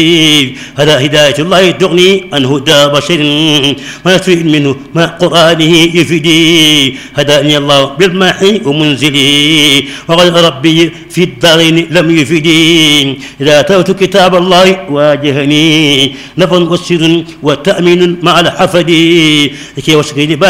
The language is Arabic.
هذا هداية الله تغني عن هدى بشر ما يستفيد منه مع قرآنه يفيدي. هداني الله بالماحي ومنزلي وغير ربي في الدارين لم يفيدي. إذا أتيت كتاب الله واجهني نفع وسر وتأمين مع الحفد لكي وسكي